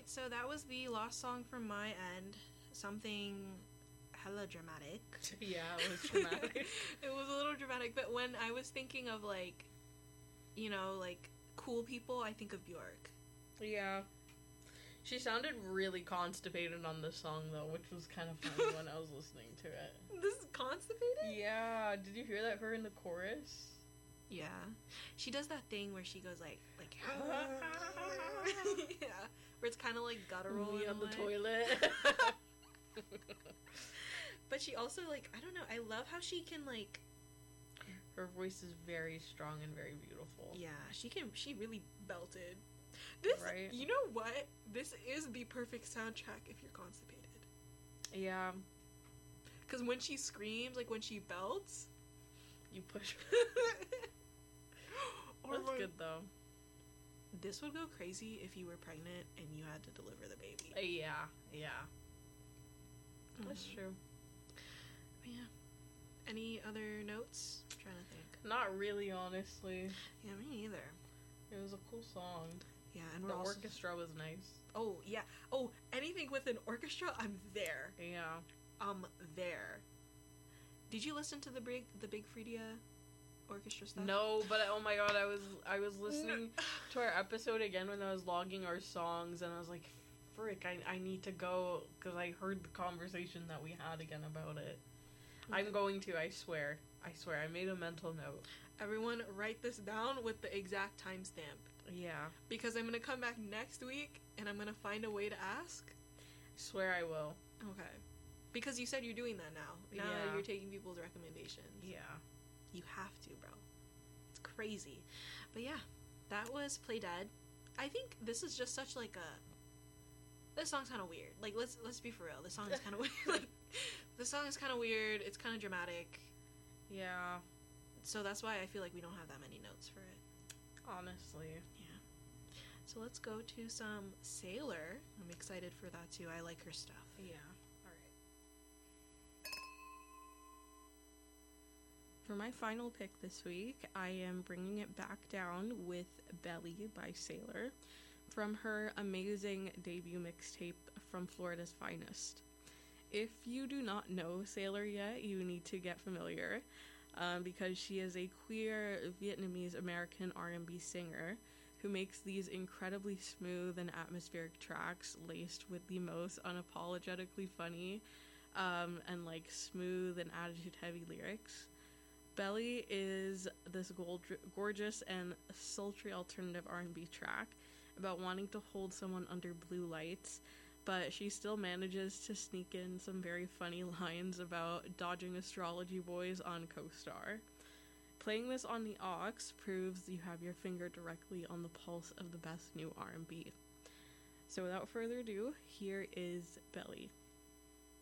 right, so that was the last song from my end. Something hella dramatic. Yeah, it was dramatic. It was a little dramatic, but when I was thinking of, like, you know, like, cool people, I think of Bjork. Yeah. She sounded really constipated on this song, though, which was kind of funny when I was listening to it. This is constipated? Yeah, did you hear that her in the chorus? Yeah. She does that thing where she goes like yeah, where it's kind of like guttural Me in on a the way. toilet. But she also, like, I don't know, I love how she can, like, Her voice is very strong and very beautiful. yeah, she really belted. This, Right? you know what? This is the perfect soundtrack if you're constipated. Yeah, Because when she screams, like when she belts, you push. or That's like, good, though. this would go crazy if you were pregnant and you had to deliver the baby. Yeah. That's true. But yeah. Any other notes? I'm trying to think. Not really, honestly. Yeah, me neither. It was a cool song. Yeah, and The we're also... orchestra was nice. Oh, yeah. Oh, anything with an orchestra, I'm there. Yeah. There. Did you listen to the Big Freedia orchestra stuff? No, but oh my god, I was listening to our episode again when I was logging our songs, and I was like, frick, I need to go, because I heard the conversation that we had again about it. I'm going to, I swear. I made a mental note. Everyone, write this down with the exact timestamp. Yeah. Because I'm going to come back next week, and I'm going to find a way to ask. Swear I will. Okay. Because you said you're doing that now. Now that Yeah. you're taking people's recommendations. Yeah. You have to, bro. It's crazy. But yeah, that was Play Dead. I think this is just such like a... This song's kind of weird. Like, let's be for real. This song is kind of weird. Like, the song is kind of weird. It's kind of dramatic. Yeah. So that's why I feel like we don't have that many notes for it. Honestly. Yeah. So let's go to some Sailor. I'm excited for that too. I like her stuff. Yeah. Alright. For my final pick this week, I am bringing it back down with Belly by Sailor from her amazing debut mixtape, From Florida's Finest. If you do not know Sailor yet, you need to get familiar because she is a queer Vietnamese American R&B singer who makes these incredibly smooth and atmospheric tracks laced with the most unapologetically funny and like smooth and attitude heavy lyrics. Belly is this gorgeous and sultry alternative R&B track about wanting to hold someone under blue lights, but she still manages to sneak in some very funny lines about dodging astrology boys on CoStar. Playing this on the aux proves you have your finger directly on the pulse of the best new R&B. So without further ado, here is Belly.